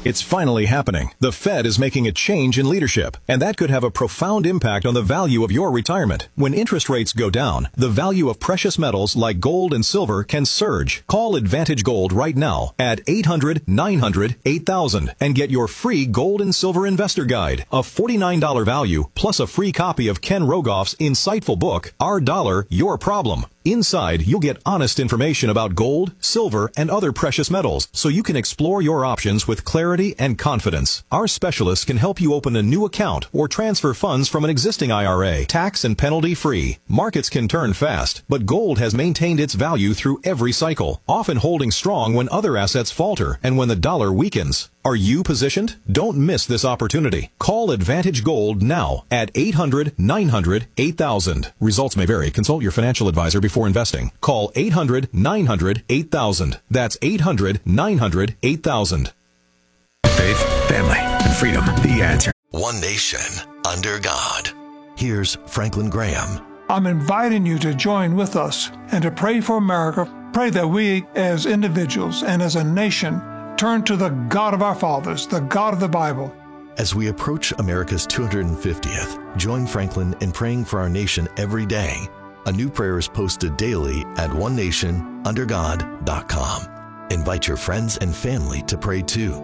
It's finally happening. The Fed is making a change in leadership, and that could have a profound impact on the value of your retirement. When interest rates go down, the value of precious metals like gold and silver can surge. Call Advantage Gold right now at 800-900-8000 and get your free gold and silver investor guide, a $49 value, plus a free copy of Ken Rogoff's insightful book, Our Dollar, Your Problem. Inside, you'll get honest information about gold, silver, and other precious metals, so you can explore your options with clarity and confidence. Our specialists can help you open a new account or transfer funds from an existing IRA, tax and penalty free. Markets can turn fast, but gold has maintained its value through every cycle, often holding strong when other assets falter and when the dollar weakens. Are you positioned? Don't miss this opportunity. Call Advantage Gold now at 800-900-8000. Results may vary. Consult your financial advisor before investing. Call 800-900-8000. That's 800-900-8000. Faith, family, and freedom. The answer. One nation under God. Here's Franklin Graham. I'm inviting you to join with us and to pray for America. Pray that we as individuals and as a nation turn to the God of our fathers, the God of the Bible. As we approach America's 250th, join Franklin in praying for our nation every day. A new prayer is posted daily at onenationundergod.com. Invite your friends and family to pray too.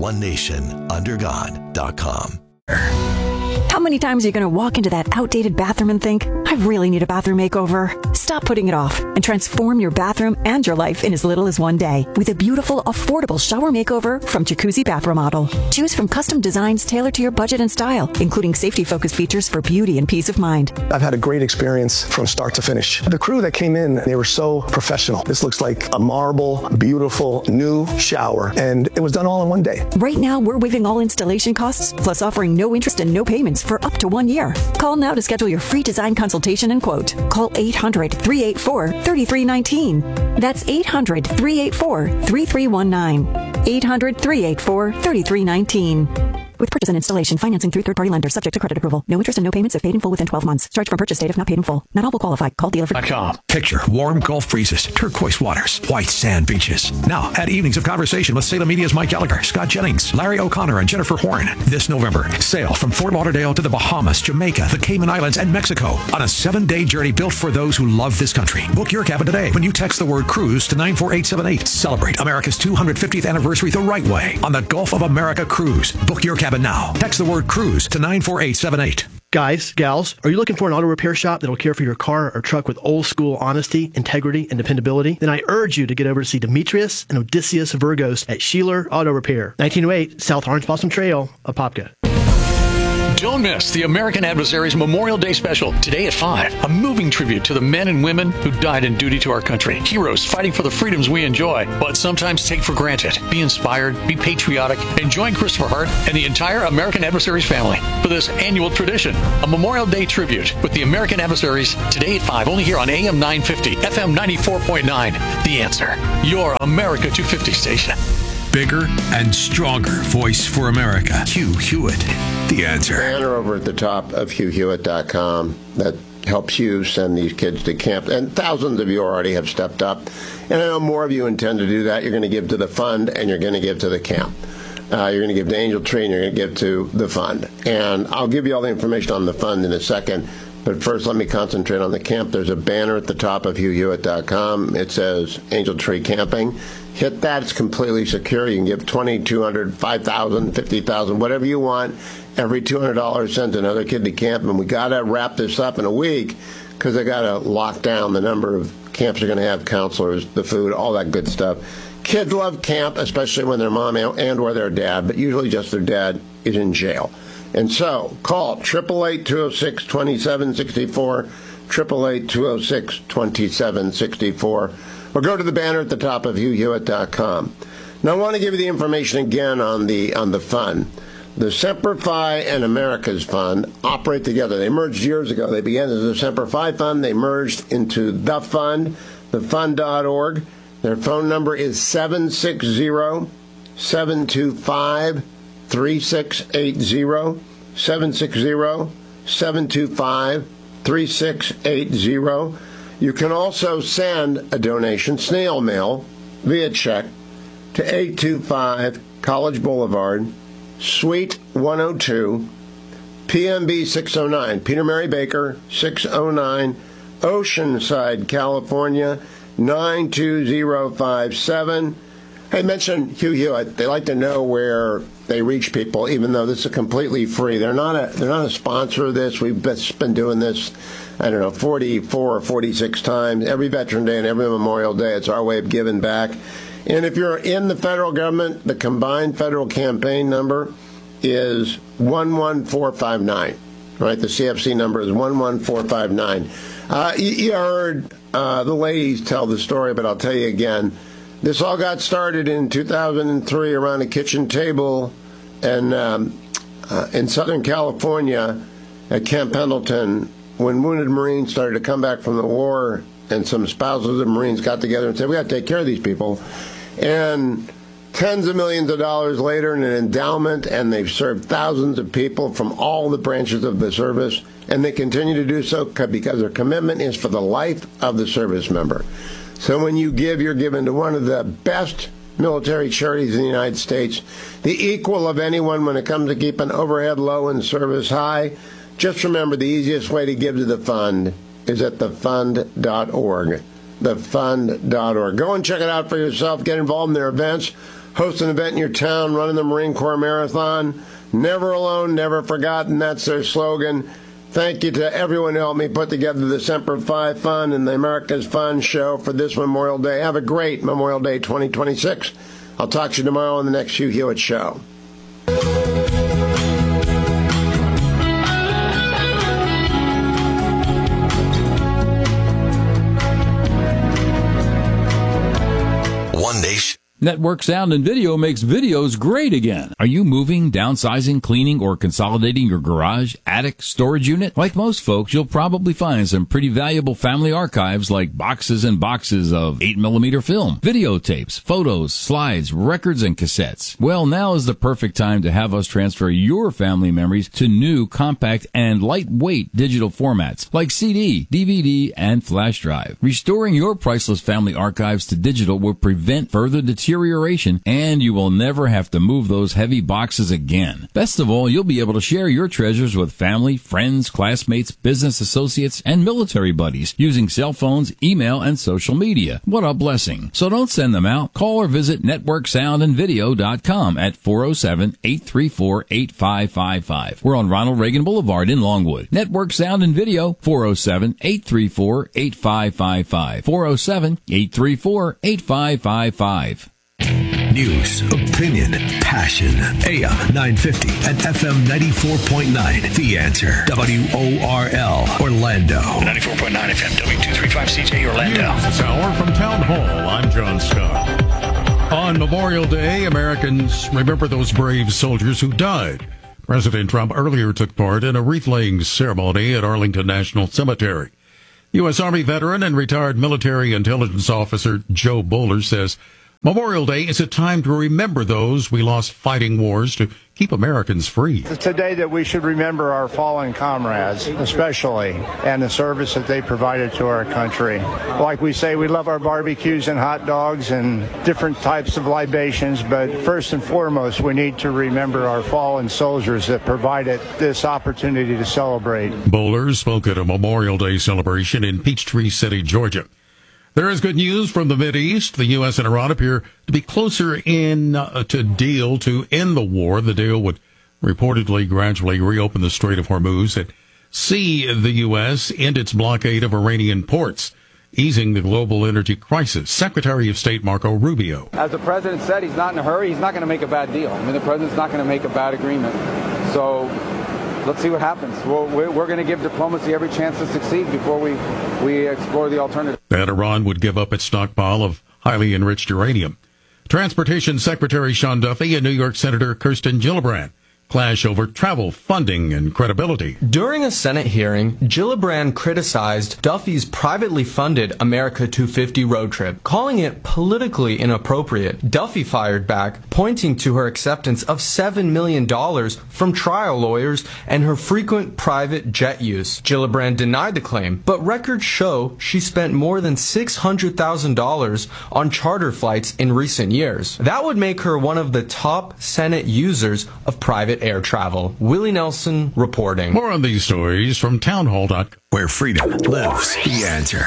onenationundergod.com. How many times are you going to walk into that outdated bathroom and think, I really need a bathroom makeover? Stop putting it off and transform your bathroom and your life in as little as one day with a beautiful, affordable shower makeover from Jacuzzi Bath Remodel. Choose from custom designs tailored to your budget and style, including safety-focused features for beauty and peace of mind. I've had a great experience from start to finish. The crew that came in, they were so professional. This looks like a marble, beautiful, new shower, and it was done all in one day. Right now, we're waiving all installation costs, plus offering no interest and no payments for up to 1 year. Call now to schedule your free design consultation and quote. Call 800-384-3319. That's 800-384-3319. 800-384-3319. With purchase and installation financing through third-party lenders subject to credit approval. No interest and no payments if paid in full within 12 months. Charge from purchase date if not paid in full. Not all will qualify. Call dealer for... Picture warm Gulf breezes, turquoise waters, white sand beaches. Now, at Evenings of Conversation with Salem Media's Mike Gallagher, Scott Jennings, Larry O'Connor, and Jennifer Horn. This November, sail from Fort Lauderdale to the Bahamas, Jamaica, the Cayman Islands, and Mexico on a 7-day journey built for those who love this country. Book your cabin today when you text the word cruise to 94878. Celebrate America's 250th anniversary the right way on the Gulf of America Cruise. Book your cabin now. Text the word cruise to 94878. Guys, gals, are you looking for an auto repair shop that'll care for your car or truck with old school honesty, integrity, and dependability? Then I urge you to get over to see Demetrius and Odysseus Virgos at Sheeler Auto Repair, 1908 South Orange Blossom Trail, Apopka. Don't miss the American Adversaries Memorial Day Special, today at 5. A moving tribute to the men and women who died in duty to our country. Heroes fighting for the freedoms we enjoy, but sometimes take for granted. Be inspired, be patriotic, and join Christopher Hart and the entire American Adversaries family for this annual tradition. A Memorial Day tribute with the American Adversaries, today at 5, only here on AM 950, FM 94.9. The Answer, your America 250 station. Bigger and stronger voice for America. Hugh Hewitt. The Answer. Banner over at the top of HughHewitt.com that helps you send these kids to camp. And thousands of you already have stepped up. And I know more of you intend to do that. You're going to give to the fund and you're going to give to the camp. You're going to give to Angel Tree and you're going to give to the fund. And I'll give you all the information on the fund in a second. But first, let me concentrate on the camp. There's a banner at the top of HughHewitt.com. It says Angel Tree Camping. Hit that. It's completely secure. You can give $20, $200, $5,000, $50,000, whatever you want. Every $200 sends another kid to camp. And we got to wrap this up in a week because they got to lock down the number of camps they're going to have, counselors, the food, all that good stuff. Kids love camp, especially when their mom and or their dad, but usually just their dad is in jail. And so call 888-206-2764, 888-206-2764, or go to the banner at the top of HughHewitt.com. Now, I want to give you the information again on the fund. The Semper Fi and America's Fund operate together. They merged years ago. They began as the Semper Fi Fund. They merged into the fund, thefund.org. Their phone number is 760-725-3680, 760-725-3680. You can also send a donation, snail mail, via check, to 825 College Boulevard, Suite 102, PMB 609, Peter Mary Baker, 609, Oceanside, California, 92057. I mentioned Hugh Hewitt. They like to know where they reach people, even though this is completely free. They're not a sponsor of this. We've been doing this, 44 or 46 times. Every Veteran Day and every Memorial Day, it's our way of giving back. And if you're in the federal government, the combined federal campaign number is 11459. Right, the CFC number is 11459. You heard the ladies tell the story, but I'll tell you again. This all got started in 2003 around a kitchen table in Southern California at Camp Pendleton when wounded Marines started to come back from the war, and some spouses of Marines got together and said, we got to take care of these people. And tens of millions of dollars later in an endowment, and they've served thousands of people from all the branches of the service, and they continue to do so because their commitment is for the life of the service member. So when you give, you're given to one of the best military charities in the United States, the equal of anyone when it comes to keeping overhead low and service high. Just remember, the easiest way to give to the fund is at thefund.org. Thefund.org. Go and check it out for yourself. Get involved in their events. Host an event in your town. Running the Marine Corps Marathon. Never alone, never forgotten. That's their slogan. Thank you to everyone who helped me put together the Semper Fi Fund and the America's Fund show for this Memorial Day. Have a great Memorial Day 2026. I'll talk to you tomorrow on the next Hugh Hewitt Show. One Nation. Network Sound and Video makes videos great again. Are you moving, downsizing, cleaning, or consolidating your garage, attic, storage unit? Like most folks, you'll probably find some pretty valuable family archives like boxes and boxes of 8mm film, videotapes, photos, slides, records, and cassettes. Well, now is the perfect time to have us transfer your family memories to new, compact, and lightweight digital formats like CD, DVD, and flash drive. Restoring your priceless family archives to digital will prevent further deterioration, and you will never have to move those heavy boxes again. Best of all, you'll be able to share your treasures with family, friends, classmates, business associates, and military buddies using cell phones, email, and social media. What a blessing. So don't send them out. Call or visit networksoundandvideo.com at 407-834-8555. We're on Ronald Reagan Boulevard in Longwood. Network Sound and Video, 407-834-8555. 407-834-8555. News, opinion, passion. AM 950 and FM 94.9. The Answer. WORL, Orlando. 94.9 FM, W235CJ, Orlando. News this hour from Town Hall. I'm John Scott. On Memorial Day, Americans remember those brave soldiers who died. President Trump earlier took part in a wreath-laying ceremony at Arlington National Cemetery. U.S. Army veteran and retired military intelligence officer Joe Bowler says Memorial Day is a time to remember those we lost fighting wars to keep Americans free. It's a day that we should remember our fallen comrades, especially, and the service that they provided to our country. Like we say, we love our barbecues and hot dogs and different types of libations, but first and foremost, we need to remember our fallen soldiers that provided this opportunity to celebrate. Bowler spoke at a Memorial Day celebration in Peachtree City, Georgia. There is good news from the Mideast. The U.S. and Iran appear to be closer in to deal to end the war. The deal would reportedly gradually reopen the Strait of Hormuz and see the U.S. end its blockade of Iranian ports, easing the global energy crisis. Secretary of State Marco Rubio. As the president said, he's not in a hurry. He's not going to make a bad deal. I mean, the president's not going to make a bad agreement. So let's see what happens. We're going to give diplomacy every chance to succeed before we explore the alternative. That Iran would give up its stockpile of highly enriched uranium. Transportation Secretary Sean Duffy and New York Senator Kirsten Gillibrand clash over travel funding and credibility. During a Senate hearing, Gillibrand criticized Duffy's privately funded America 250 road trip, calling it politically inappropriate. Duffy fired back, pointing to her acceptance of $7 million from trial lawyers and her frequent private jet use. Gillibrand denied the claim, but records show she spent more than $600,000 on charter flights in recent years. That would make her one of the top Senate users of private air travel. Willie Nelson reporting. More on these stories from townhall.com. Where freedom lives. The answer.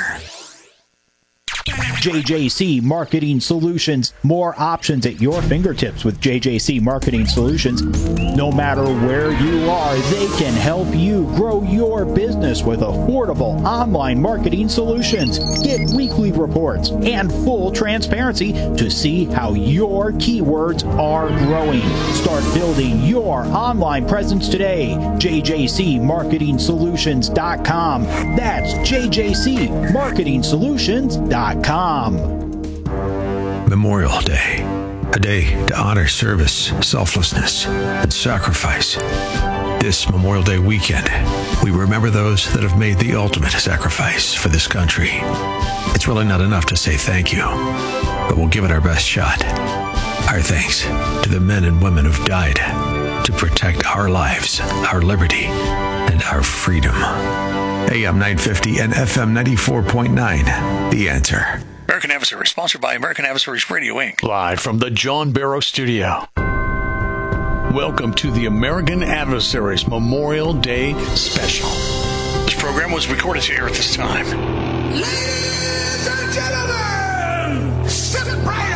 JJC Marketing Solutions. More options at your fingertips with JJC Marketing Solutions. No matter where you are, they can help you grow your business with affordable online marketing solutions. Get weekly reports and full transparency to see how your keywords are growing. Start building your online presence today. JJCMarketingSolutions.com. That's JJCMarketingSolutions.com. Memorial Day, a day to honor service, selflessness, and sacrifice. This Memorial Day weekend, we remember those that have made the ultimate sacrifice for this country. It's really not enough to say thank you, but we'll give it our best shot. Our thanks to the men and women who've died to protect our lives, our liberty, and our freedom. AM 950 and FM 94.9, The Answer. American Adversaries, sponsored by American Adversaries Radio, Inc. Live from the John Barrow Studio. Welcome to the American Adversaries Memorial Day Special. This program was recorded to air at this time. Ladies and gentlemen, sit right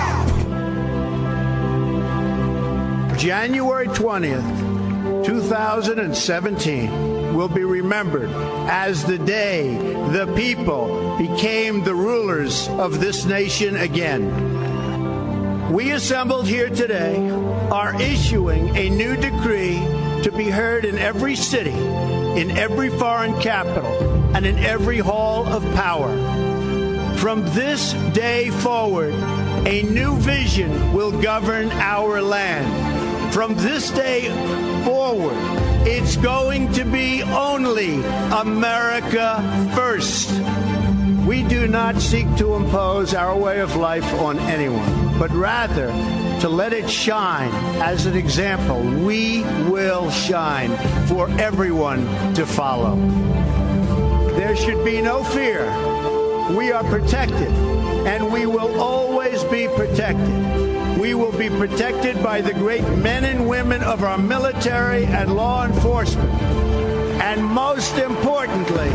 up. January 20th, 2017 will be remembered as the day the people became the rulers of this nation again. We assembled here today are issuing a new decree to be heard in every city, in every foreign capital, and in every hall of power. From this day forward, a new vision will govern our land. From this day forward, it's going to be only America first. We do not seek to impose our way of life on anyone, but rather to let it shine as an example. We will shine for everyone to follow. There should be no fear. We are protected, and we will always be protected. We will be protected by the great men and women of our military and law enforcement. And most importantly,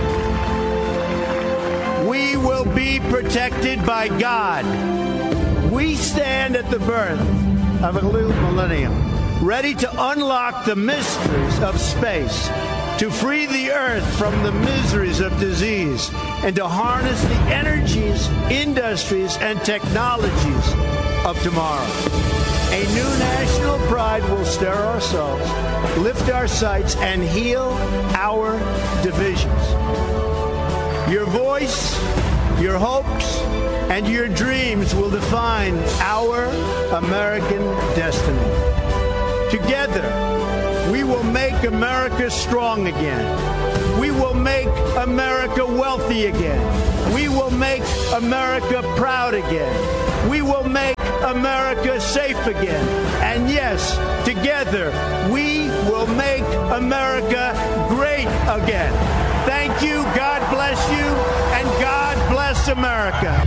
we will be protected by God. We stand at the birth of a new millennium, ready to unlock the mysteries of space, to free the earth from the miseries of disease, and to harness the energies, industries, and technologies of tomorrow. A new national pride will stir our souls, lift our sights, and heal our divisions. Your voice, your hopes, and your dreams will define our American destiny. Together, we will make America strong again. We will make America wealthy again. We will make America proud again. We will make America safe again. And yes, together, we will make America great again. Thank you, God bless you, and God bless America.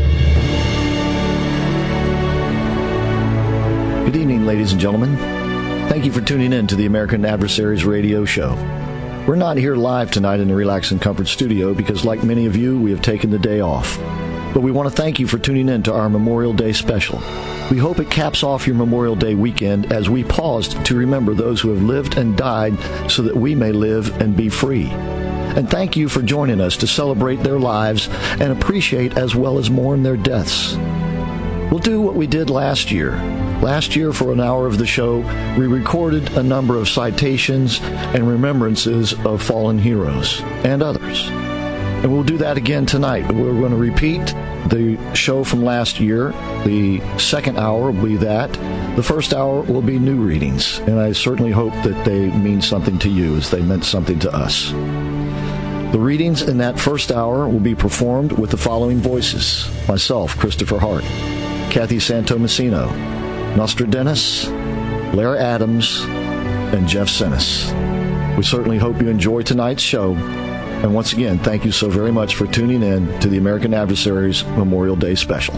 Good evening, ladies and gentlemen. Thank you for tuning in to the American Adversaries Radio Show. We're not here live tonight in the Relax and Comfort studio because, like many of you, we have taken the day off. But we want to thank you for tuning in to our Memorial Day special. We hope it caps off your Memorial Day weekend as we paused to remember those who have lived and died so that we may live and be free. And thank you for joining us to celebrate their lives and appreciate as well as mourn their deaths. We'll do what we did last year. Last year, for an hour of the show, we recorded a number of citations and remembrances of fallen heroes and others. And we'll do that again tonight. We're going to repeat the show from last year. The second hour will be that. The first hour will be new readings. And I certainly hope that they mean something to you as they meant something to us. The readings in that first hour will be performed with the following voices. Myself, Christopher Hart, Kathy Santomassino, Nostradamus, Larry Adams, and Jeff Sinis. We certainly hope you enjoy tonight's show. And once again, thank you so very much for tuning in to the American Adversaries Memorial Day Special.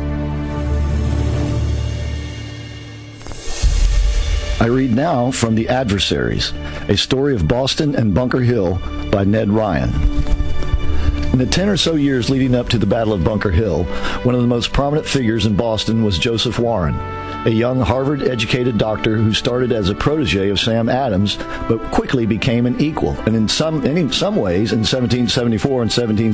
I read now from The Adversaries, a story of Boston and Bunker Hill by Ned Ryan. In the 10 or so years leading up to the Battle of Bunker Hill, one of the most prominent figures in Boston was Joseph Warren, a young Harvard-educated doctor who started as a protege of Sam Adams, but quickly became an equal, and in some ways, in 1774 and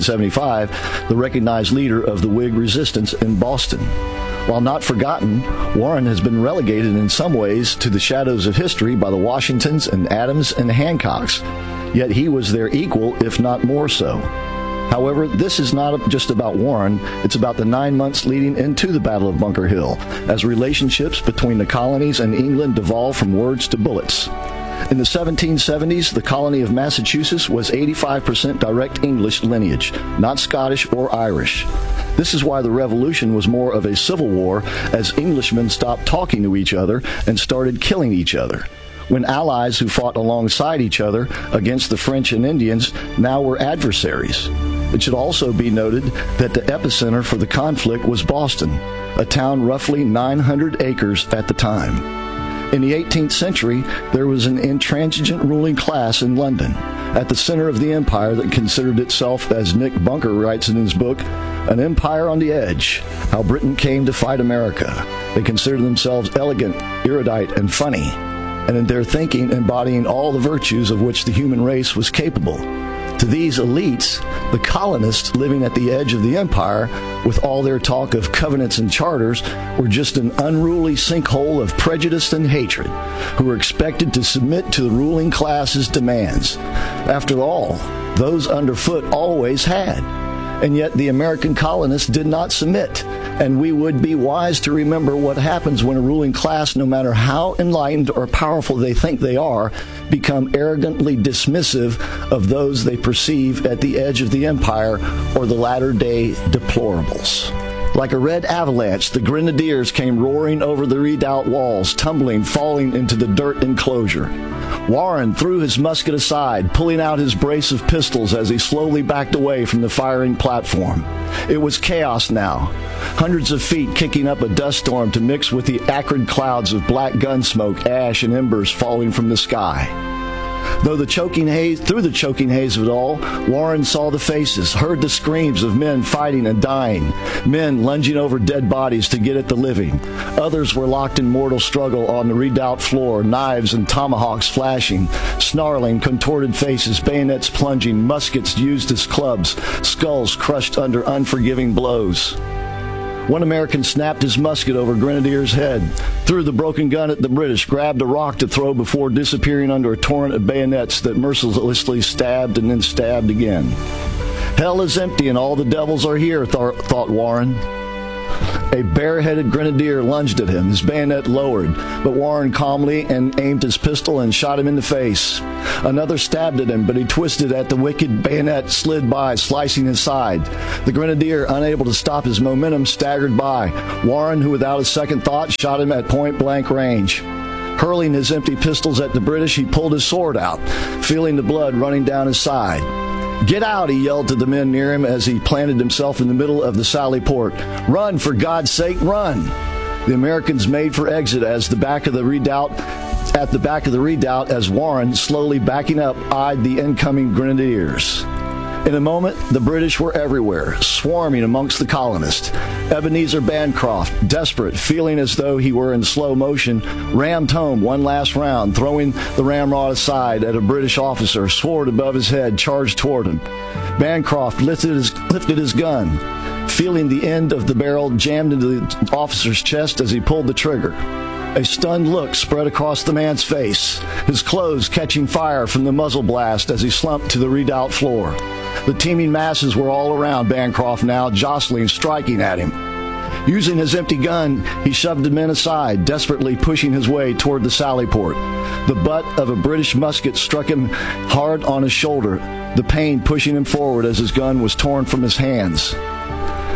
1775, the recognized leader of the Whig resistance in Boston. While not forgotten, Warren has been relegated in some ways to the shadows of history by the Washingtons and Adams and Hancocks, yet he was their equal, if not more so. However, this is not just about Warren, it's about the 9 months leading into the Battle of Bunker Hill, as relationships between the colonies and England devolved from words to bullets. In the 1770s, the colony of Massachusetts was 85% direct English lineage, not Scottish or Irish. This is why the Revolution was more of a civil war, as Englishmen stopped talking to each other and started killing each other. When allies who fought alongside each other against the French and Indians now were adversaries. It should also be noted that the epicenter for the conflict was Boston, a town roughly 900 acres at the time. In the 18th century, there was an intransigent ruling class in London, at the center of the empire that considered itself, as Nick Bunker writes in his book, an empire on the edge, how Britain came to fight America. They considered themselves elegant, erudite, and funny, and in their thinking embodying all the virtues of which the human race was capable. To these elites, the colonists living at the edge of the empire, with all their talk of covenants and charters, were just an unruly sinkhole of prejudice and hatred, who were expected to submit to the ruling class's demands. After all, those underfoot always had. And yet the American colonists did not submit. And we would be wise to remember what happens when a ruling class, no matter how enlightened or powerful they think they are, become arrogantly dismissive of those they perceive at the edge of the empire or the latter-day deplorables. Like a red avalanche, the grenadiers came roaring over the redoubt walls, tumbling, falling into the dirt enclosure. Warren threw his musket aside, pulling out his brace of pistols as he slowly backed away from the firing platform. It was chaos now, hundreds of feet kicking up a dust storm to mix with the acrid clouds of black gun smoke, ash, and embers falling from the sky. Through the choking haze of it all, Warren saw the faces, heard the screams of men fighting and dying, men lunging over dead bodies to get at the living. Others were locked in mortal struggle on the redoubt floor, knives and tomahawks flashing, snarling, contorted faces, bayonets plunging, muskets used as clubs, skulls crushed under unforgiving blows. One American snapped his musket over Grenadier's head, threw the broken gun at the British, grabbed a rock to throw before disappearing under a torrent of bayonets that mercilessly stabbed and then stabbed again. Hell is empty and all the devils are here, thought Warren. A bareheaded grenadier lunged at him, his bayonet lowered, but Warren calmly aimed his pistol and shot him in the face. Another stabbed at him, but he twisted at the wicked bayonet, slid by, slicing his side. The grenadier, unable to stop his momentum, staggered by. Warren, who without a second thought, shot him at point-blank range. Hurling his empty pistols at the British, he pulled his sword out, feeling the blood running down his side. "Get out," he yelled to the men near him as he planted himself in the middle of the sally port. "Run, for God's sake, run!" The Americans made for exit at the back of the redoubt as Warren, slowly backing up, eyed the incoming grenadiers. In a moment, the British were everywhere, swarming amongst the colonists. Ebenezer Bancroft, desperate, feeling as though he were in slow motion, rammed home one last round, throwing the ramrod aside at a British officer, sword above his head, charged toward him. Bancroft lifted his gun, feeling the end of the barrel jammed into the officer's chest as he pulled the trigger. A stunned look spread across the man's face, his clothes catching fire from the muzzle blast as he slumped to the redoubt floor. The teeming masses were all around Bancroft now, jostling, striking at him. Using his empty gun, he shoved the men aside, desperately pushing his way toward the sally port. The butt of a British musket struck him hard on his shoulder, the pain pushing him forward as his gun was torn from his hands.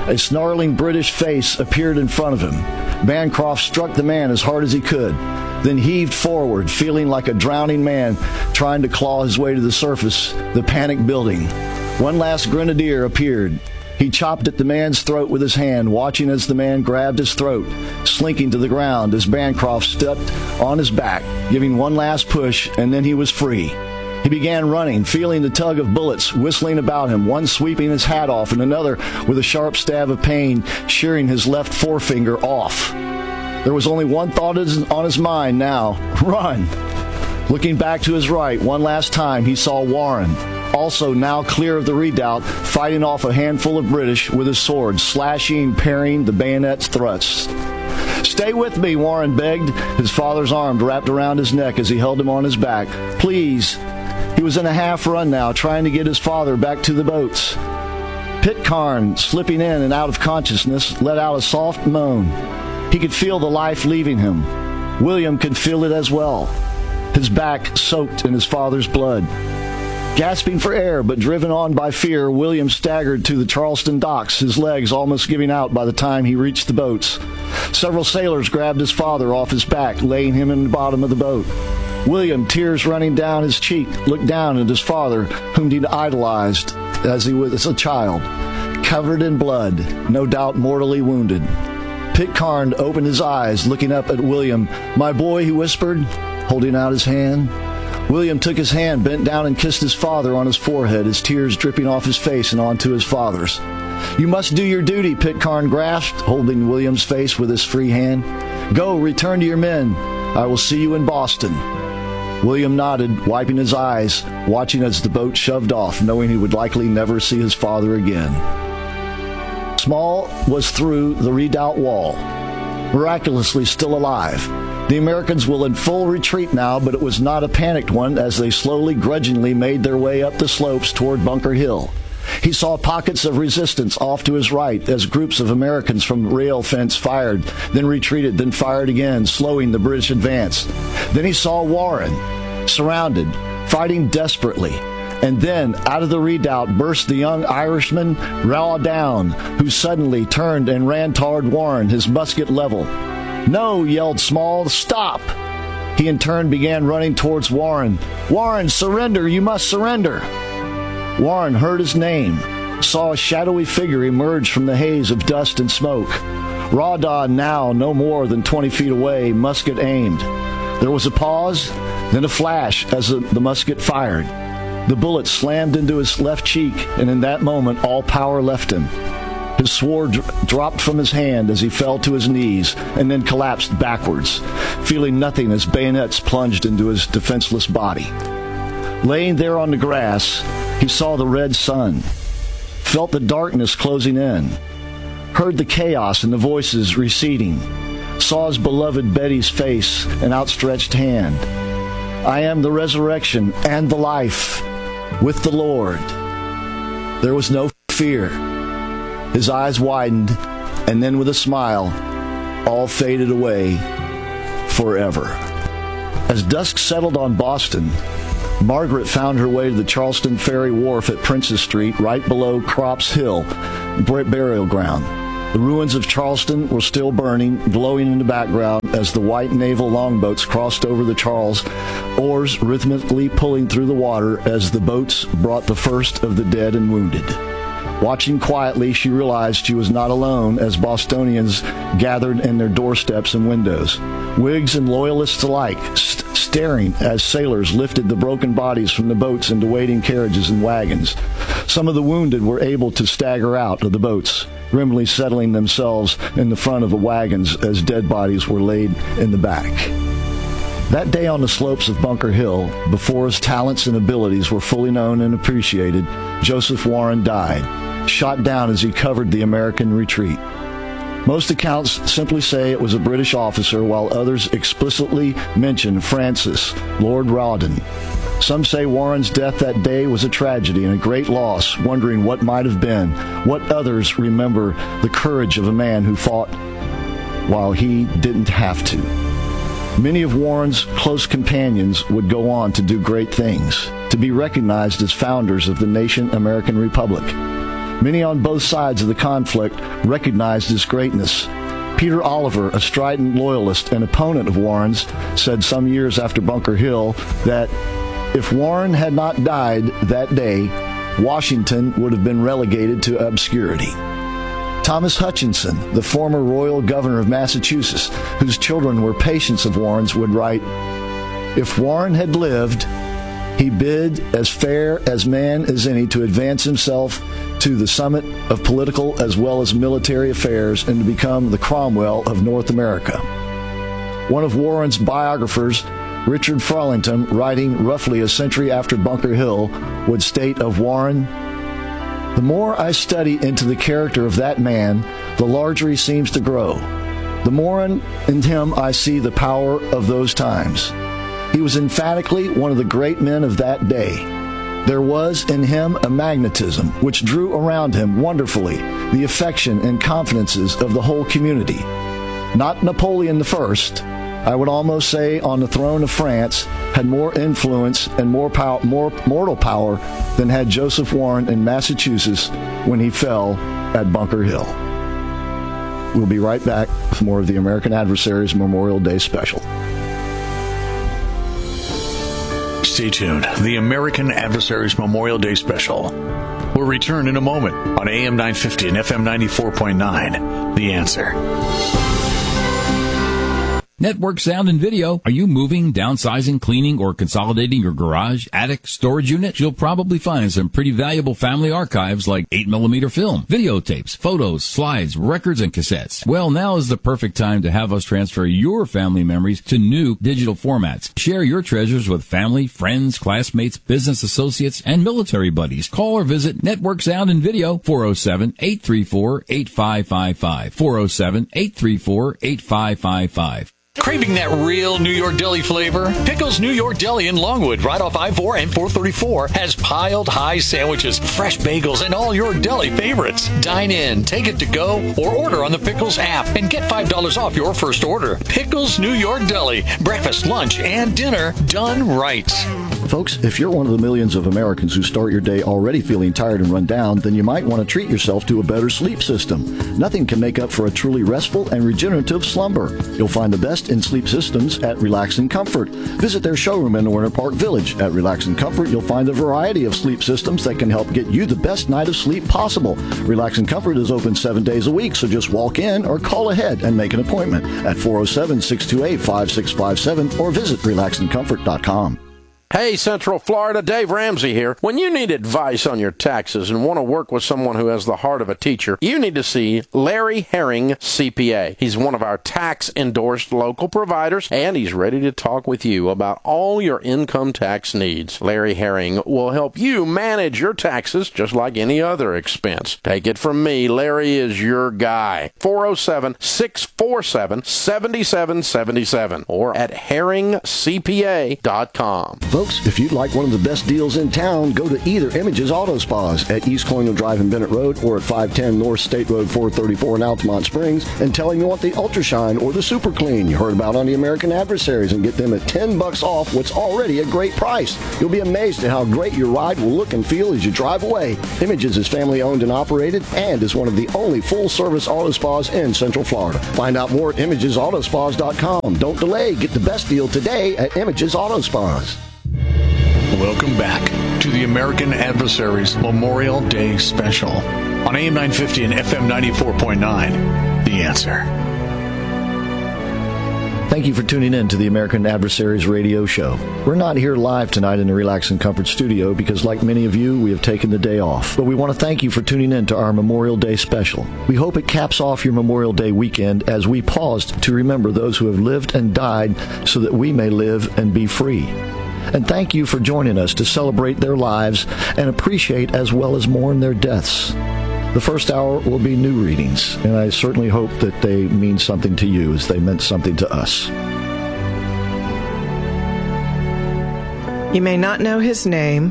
A snarling British face appeared in front of him. Bancroft struck the man as hard as he could, then heaved forward, feeling like a drowning man trying to claw his way to the surface, the panic building. One last grenadier appeared. He chopped at the man's throat with his hand, watching as the man grabbed his throat, slinking to the ground as Bancroft stepped on his back, giving one last push, and then he was free. He began running, feeling the tug of bullets whistling about him, one sweeping his hat off and another with a sharp stab of pain shearing his left forefinger off. There was only one thought on his mind now: run! Looking back to his right one last time, he saw Warren, also now clear of the redoubt, fighting off a handful of British with his sword, slashing, parrying the bayonet's thrusts. "Stay with me," Warren begged, his father's arm wrapped around his neck as he held him on his back. "Please." He was in a half run now, trying to get his father back to the boats. Pitcairn, slipping in and out of consciousness, let out a soft moan. He could feel the life leaving him. William could feel it as well, his back soaked in his father's blood. Gasping for air, but driven on by fear, William staggered to the Charleston docks, his legs almost giving out by the time he reached the boats. Several sailors grabbed his father off his back, laying him in the bottom of the boat. William, tears running down his cheek, looked down at his father, whom he'd idolized as he was a child, covered in blood, no doubt mortally wounded. Pitcairn opened his eyes, looking up at William. "My boy," he whispered, holding out his hand. William took his hand, bent down and kissed his father on his forehead, his tears dripping off his face and onto his father's. "You must do your duty," Pitcairn grasped, holding William's face with his free hand. "Go, return to your men. I will see you in Boston." William nodded, wiping his eyes, watching as the boat shoved off, knowing he would likely never see his father again. Small was through the redoubt wall, miraculously still alive. The Americans were in full retreat now, but it was not a panicked one as they slowly, grudgingly made their way up the slopes toward Bunker Hill. He saw pockets of resistance off to his right as groups of Americans from rail fence fired, then retreated, then fired again, slowing the British advance. Then he saw Warren, surrounded, fighting desperately. And then, out of the redoubt, burst the young Irishman, Rawdon, who suddenly turned and ran toward Warren, his musket level. "No," yelled Small, "stop!" He in turn began running towards Warren. "Warren, surrender! You must surrender!" Warren heard his name, saw a shadowy figure emerge from the haze of dust and smoke. Rawdon now no more than 20 feet away, musket aimed. There was a pause, then a flash as the musket fired. The bullet slammed into his left cheek, and in that moment all power left him. His sword dropped from his hand as he fell to his knees and then collapsed backwards, feeling nothing as bayonets plunged into his defenseless body. Laying there on the grass, he saw the red sun, felt the darkness closing in, heard the chaos and the voices receding, saw his beloved Betty's face and outstretched hand. "I am the resurrection and the life, with the Lord." There was no fear. His eyes widened, and then with a smile, all faded away forever. As dusk settled on Boston, Margaret found her way to the Charleston Ferry Wharf at Princess Street, right below Crops Hill burial ground. The ruins of Charleston were still burning, glowing in the background as the white naval longboats crossed over the Charles, oars rhythmically pulling through the water as the boats brought the first of the dead and wounded. Watching quietly, she realized she was not alone as Bostonians gathered in their doorsteps and windows, Whigs and Loyalists alike, staring as sailors lifted the broken bodies from the boats into waiting carriages and wagons. Some of the wounded were able to stagger out of the boats, grimly settling themselves in the front of the wagons as dead bodies were laid in the back. That day on the slopes of Bunker Hill, before his talents and abilities were fully known and appreciated, Joseph Warren died, shot down as he covered the American retreat. Most accounts simply say it was a British officer, while others explicitly mention Francis, Lord Rawdon. Some say Warren's death that day was a tragedy and a great loss, wondering what might have been, what others remember the courage of a man who fought while he didn't have to. Many of Warren's close companions would go on to do great things, to be recognized as founders of the nation American Republic. Many on both sides of the conflict recognized his greatness. Peter Oliver, a strident loyalist and opponent of Warren's, said some years after Bunker Hill that if Warren had not died that day, Washington would have been relegated to obscurity. Thomas Hutchinson, the former royal governor of Massachusetts, whose children were patients of Warren's, would write, "If Warren had lived, he bid as fair as man as any to advance himself to the summit of political as well as military affairs and to become the Cromwell of North America." One of Warren's biographers, Richard Farlington, writing roughly a century after Bunker Hill, would state of Warren, "The more I study into the character of that man, the larger he seems to grow. The more in him I see the power of those times. He was emphatically one of the great men of that day. There was in him a magnetism which drew around him wonderfully the affection and confidences of the whole community. Not Napoleon I, I would almost say on the throne of France, had more influence and more mortal power than had Joseph Warren in Massachusetts when he fell at Bunker Hill." We'll be right back with more of the American Adversaries Memorial Day Special. Stay tuned. The American Adversaries Memorial Day Special will return in a moment on AM 950 and FM 94.9. The Answer. Network Sound and Video. Are you moving, downsizing, cleaning, or consolidating your garage, attic, storage unit? You'll probably find some pretty valuable family archives like 8mm film, videotapes, photos, slides, records, and cassettes. Well, now is the perfect time to have us transfer your family memories to new digital formats. Share your treasures with family, friends, classmates, business associates, and military buddies. Call or visit Network Sound and Video, 407-834-8555, 407-834-8555. Craving that real New York deli flavor? Pickles New York Deli in Longwood, right off I-4 and 434, has piled high sandwiches, fresh bagels, and all your deli favorites. Dine in, take it to go, or order on the Pickles app and get $5 off your first order. Pickles New York Deli. Breakfast, lunch, and dinner done right. Folks, if you're one of the millions of Americans who start your day already feeling tired and run down, then you might want to treat yourself to a better sleep system. Nothing can make up for a truly restful and regenerative slumber. You'll find the best in sleep systems at Relax and Comfort. Visit their showroom in Winter Park Village. At Relax and Comfort, you'll find a variety of sleep systems that can help get you the best night of sleep possible. Relax and Comfort is open 7 days a week, so just walk in or call ahead and make an appointment at 407-628-5657 or visit relaxandcomfort.com. Hey, Central Florida, Dave Ramsey here. When you need advice on your taxes and want to work with someone who has the heart of a teacher, you need to see Larry Herring, CPA. He's one of our tax-endorsed local providers, and he's ready to talk with you about all your income tax needs. Larry Herring will help you manage your taxes just like any other expense. Take it from me, Larry is your guy. 407-647-7777 or at herringcpa.com. Folks, if you'd like one of the best deals in town, go to either Images Auto Spas at East Colonial Drive in Bennett Road or at 510 North State Road 434 in Altamont Springs and tell them you want the Ultra Shine or the Super Clean you heard about on the American Adversaries and get them at $10 off what's already a great price. You'll be amazed at how great your ride will look and feel as you drive away. Images is family owned and operated and is one of the only full-service auto spas in Central Florida. Find out more at ImagesAutospas.com. Don't delay. Get the best deal today at Images Auto Spas. Welcome back to the American Adversaries Memorial Day Special on AM 950 and FM 94.9. The Answer. Thank you for tuning in to the American Adversaries radio show. We're not here live tonight in the Relax and Comfort studio because, like many of you, we have taken the day off. But we want to thank you for tuning in to our Memorial Day special. We hope it caps off your Memorial Day weekend as we paused to remember those who have lived and died so that we may live and be free. And thank you for joining us to celebrate their lives and appreciate as well as mourn their deaths. The first hour will be new readings, and I certainly hope that they mean something to you as they meant something to us. You may not know his name,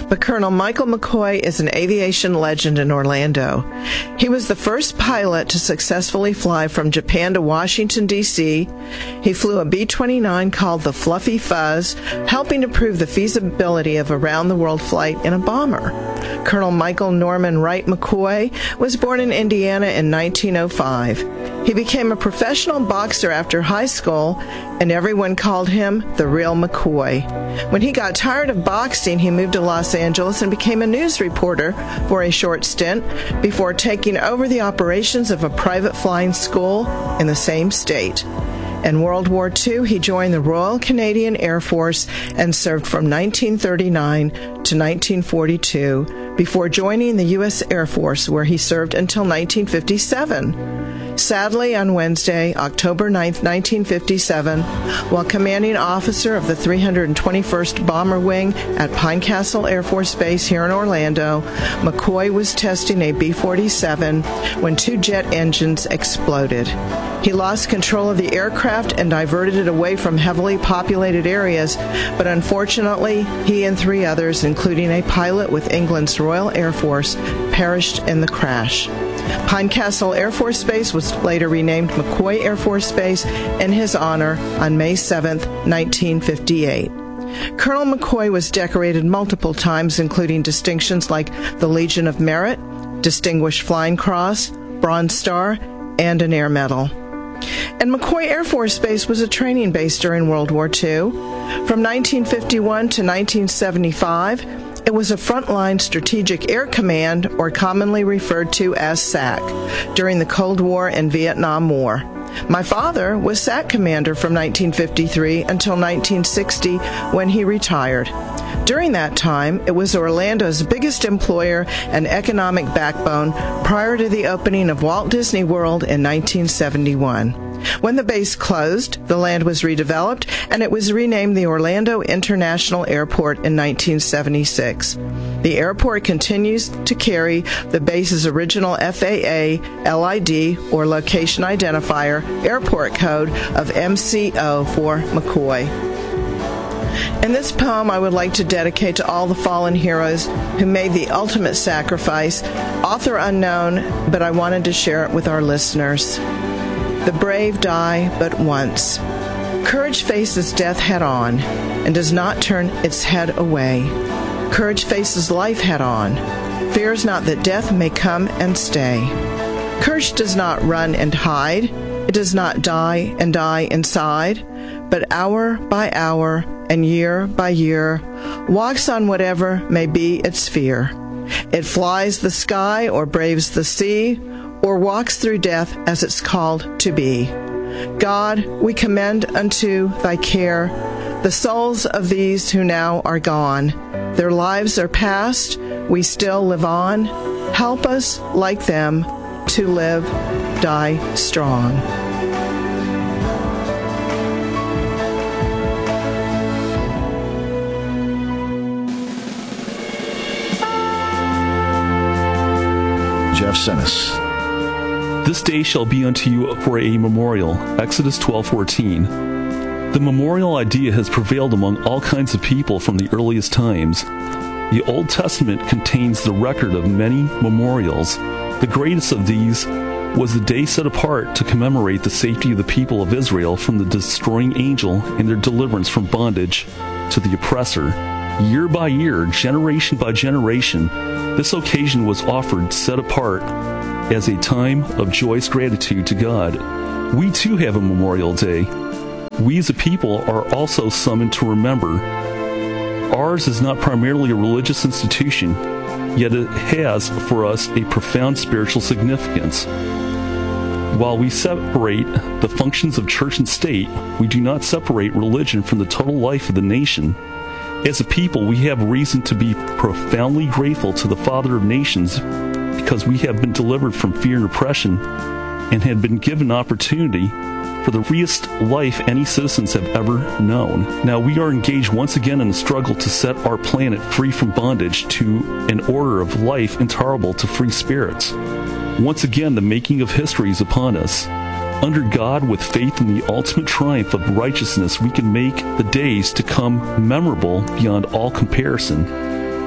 but Colonel Michael McCoy is an aviation legend in Orlando. He was the first pilot to successfully fly from Japan to Washington, D.C. He flew a B-29 called the Fluffy Fuzz, helping to prove the feasibility of a round-the-world flight in a bomber. Colonel Michael Norman Wright McCoy was born in Indiana in 1905. He became a professional boxer after high school, and everyone called him the real McCoy. When he got tired of boxing, he moved to Los Angeles and became a news reporter for a short stint before taking over the operations of a private flying school in the same state. In World War II, he joined the Royal Canadian Air Force and served from 1939 to 1942 before joining the U.S. Air Force, where he served until 1957. Sadly, on Wednesday, October 9, 1957, while commanding officer of the 321st Bomber Wing at Pine Castle Air Force Base here in Orlando, McCoy was testing a B-47 when two jet engines exploded. He lost control of the aircraft and diverted it away from heavily populated areas, but unfortunately, he and three others, including a pilot with England's Royal Air Force, perished in the crash. Pine Castle Air Force Base was later renamed McCoy Air Force Base in his honor on May 7, 1958. Colonel McCoy was decorated multiple times, including distinctions like the Legion of Merit, Distinguished Flying Cross, Bronze Star, and an Air Medal. And McCoy Air Force Base was a training base during World War II. From 1951 to 1975, it was a frontline strategic air command, or commonly referred to as SAC, during the Cold War and Vietnam War. My father was SAC commander from 1953 until 1960, when he retired. During that time, it was Orlando's biggest employer and economic backbone prior to the opening of Walt Disney World in 1971. When the base closed, the land was redeveloped, and it was renamed the Orlando International Airport in 1976. The airport continues to carry the base's original FAA LID, or Location Identifier, airport code of MCO for McCoy. In this poem, I would like to dedicate to all the fallen heroes who made the ultimate sacrifice, author unknown, but I wanted to share it with our listeners. The brave die but once. Courage faces death head-on and does not turn its head away. Courage faces life head-on, fears not that death may come and stay. Courage does not run and hide. It does not die and die inside, but hour by hour and year by year walks on whatever may be its fear. It flies the sky or braves the sea, or walks through death as it's called to be. God, we commend unto thy care the souls of these who now are gone. Their lives are past, we still live on. Help us, like them, to live, die strong. Jeff Sennis. This day shall be unto you for a memorial. Exodus 12:14. The memorial idea has prevailed among all kinds of people from the earliest times. The Old Testament contains the record of many memorials. The greatest of these was the day set apart to commemorate the safety of the people of Israel from the destroying angel and their deliverance from bondage to the oppressor. Year by year, generation by generation, this occasion was offered set apart as a time of joyous gratitude to God. We too have a Memorial Day. We as a people are also summoned to remember. Ours is not primarily a religious institution, yet it has for us a profound spiritual significance. While we separate the functions of church and state, we do not separate religion from the total life of the nation. As a people, we have reason to be profoundly grateful to the Father of nations because we have been delivered from fear and oppression and have been given opportunity for the freest life any citizens have ever known. Now we are engaged once again in a struggle to set our planet free from bondage to an order of life intolerable to free spirits. Once again, the making of history is upon us. Under God, with faith in the ultimate triumph of righteousness, we can make the days to come memorable beyond all comparison.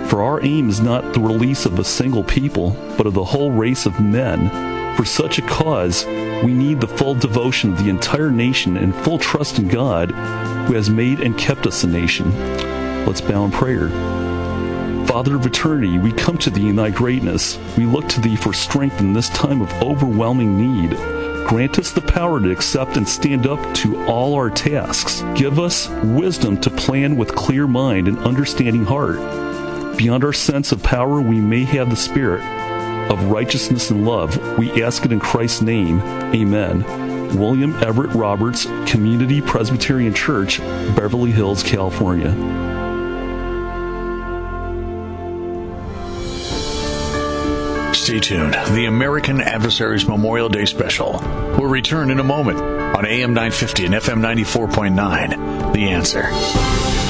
For our aim is not the release of a single people, but of the whole race of men. For such a cause, we need the full devotion of the entire nation and full trust in God, who has made and kept us a nation. Let's bow in prayer. Father of eternity, we come to thee in thy greatness. We look to thee for strength in this time of overwhelming need. Grant us the power to accept and stand up to all our tasks. Give us wisdom to plan with clear mind and understanding heart. Beyond our sense of power, we may have the spirit of righteousness and love. We ask it in Christ's name. Amen. William Everett Roberts, Community Presbyterian Church, Beverly Hills, California. Stay tuned. The American Adversaries Memorial Day Special will return in a moment on AM 950 and FM 94.9. The Answer.